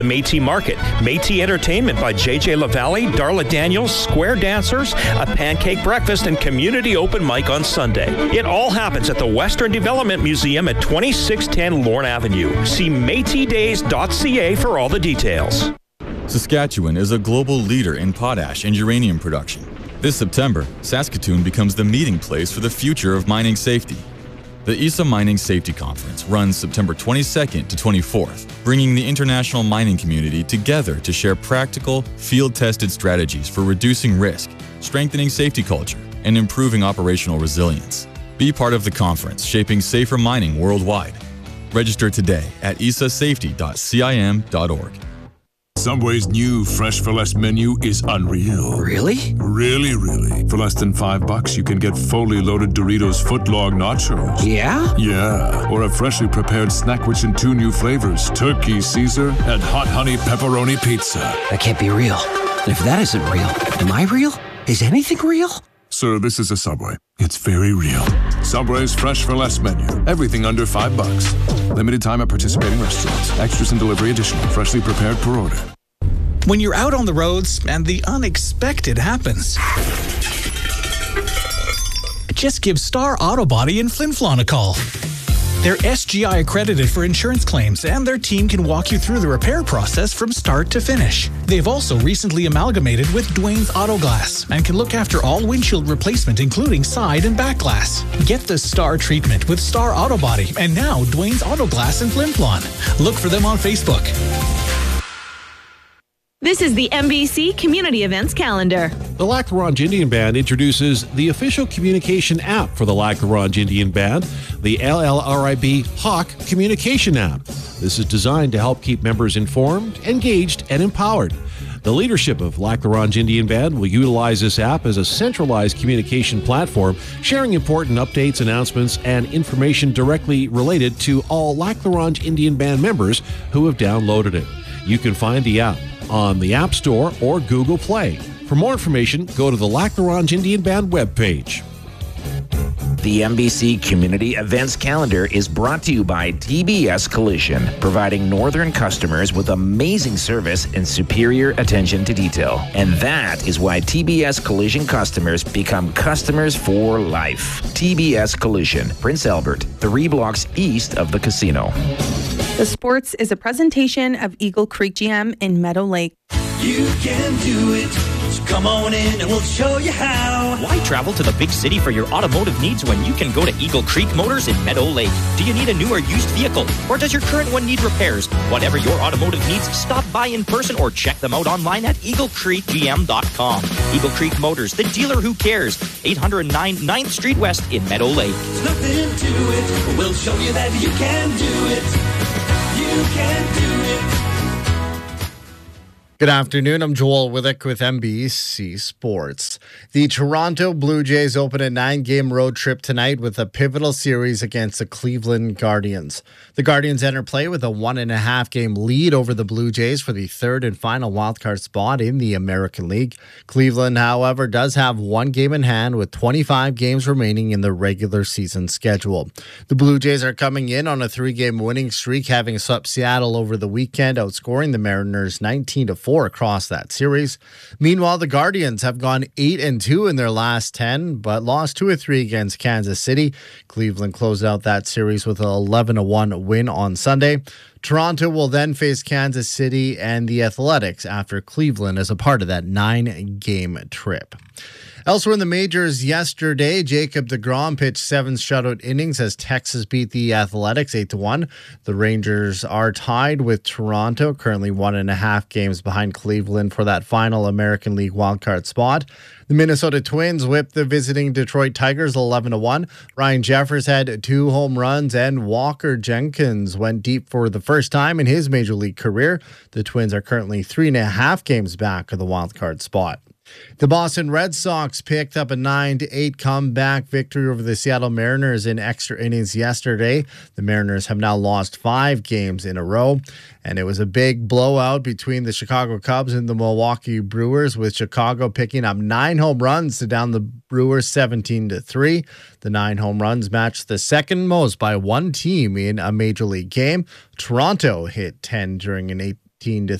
The Métis Market, Métis Entertainment by J.J. LaValle, Darla Daniels, Square Dancers, a pancake breakfast, and community open mic on Sunday. It all happens at the Western Development Museum at 2610 Lorne Avenue. See métisdays.ca for all the details. Saskatchewan is a global leader in potash and uranium production. This September, Saskatoon becomes the meeting place for the future of mining safety. The ESA Mining Safety Conference runs September 22nd to 24th, bringing the international mining community together to share practical, field-tested strategies for reducing risk, strengthening safety culture, and improving operational resilience. Be part of the conference shaping safer mining worldwide. Register today at isasafety.cim.org. Subway's new Fresh for Less menu is unreal. Really? Really. For less than $5, you can get fully loaded Doritos footlong nachos. Yeah? Yeah. Or a freshly prepared snack which in 2 new flavors, Turkey Caesar and Hot Honey Pepperoni Pizza. That can't be real. If that isn't real, am I real? Is anything real? Sir, this is a Subway. It's very real. Subway's Fresh for Less menu. Everything under $5. Limited time at participating restaurants. Extras and delivery additional. Freshly prepared per order. When you're out on the roads and the unexpected happens, just give Star Auto Body in Flin Flon a call. They're SGI accredited for insurance claims, and their team can walk you through the repair process from start to finish. They've also recently amalgamated with Dwayne's Auto Glass and can look after all windshield replacement, including side and back glass. Get the Star treatment with Star Auto Body and now Dwayne's Auto Glass in Flin Flon. Look for them on Facebook. This is the MBC Community Events Calendar. The Lac La Ronge Indian Band introduces the official communication app for the Lac La Ronge Indian Band, the LLRIB Hawk Communication App. This is designed to help keep members informed, engaged, and empowered. The leadership of Lac La Ronge Indian Band will utilize this app as a centralized communication platform, sharing important updates, announcements, and information directly related to all Lac La Ronge Indian Band members who have downloaded it. You can find the app on the App Store or Google Play. For more information, go to the Lac La Ronge Indian Band webpage. The MBC Community Events Calendar is brought to you by TBS Collision, providing northern customers with amazing service and superior attention to detail. And that is why TBS Collision customers become customers for life. TBS Collision, Prince Albert, 3 blocks east of the casino. The Sports is a presentation of Eagle Creek GM in Meadow Lake. You can do it. So come on in and we'll show you how. Why travel to the big city for your automotive needs when you can go to Eagle Creek Motors in Meadow Lake? Do you need a new or used vehicle? Or does your current one need repairs? Whatever your automotive needs, stop by in person or check them out online at EagleCreekGM.com. Eagle Creek Motors, the dealer who cares. 809 9th Street West in Meadow Lake. There's nothing to it, but we'll show you that you can do it. You can do it. Good afternoon. I'm Joel Withick with MBC Sports. The Toronto Blue Jays open a 9-game road trip tonight with a pivotal series against the Cleveland Guardians. The Guardians enter play with a 1.5-game lead over the Blue Jays for the third and final wildcard spot in the American League. Cleveland, however, does have 1 game in hand with 25 games remaining in the regular season schedule. The Blue Jays are coming in on a 3-game winning streak, having swept Seattle over the weekend, outscoring the Mariners 19-4 across that series. Meanwhile, the Guardians have gone 8-2 in their last 10, but lost 2 of 3 against Kansas City. Cleveland closed out that series with an 11-1 win on Sunday. Toronto will then face Kansas City and the Athletics after Cleveland is a part of that 9-game trip. Elsewhere in the majors yesterday, Jacob deGrom pitched 7 shutout innings as Texas beat the Athletics 8-1. The Rangers are tied with Toronto, currently 1.5 games behind Cleveland for that final American League wildcard spot. The Minnesota Twins whipped the visiting Detroit Tigers 11-1. Ryan Jeffers had 2 home runs and Walker Jenkins went deep for the first time in his major league career. The Twins are currently 3.5 games back of the wildcard spot. The Boston Red Sox picked up a 9-8 comeback victory over the Seattle Mariners in extra innings yesterday. The Mariners have now lost 5 games in a row, and it was a big blowout between the Chicago Cubs and the Milwaukee Brewers, with Chicago picking up 9 home runs to down the Brewers 17-3. The 9 home runs matched the second most by one team in a major league game. Toronto hit 10 during an 15 to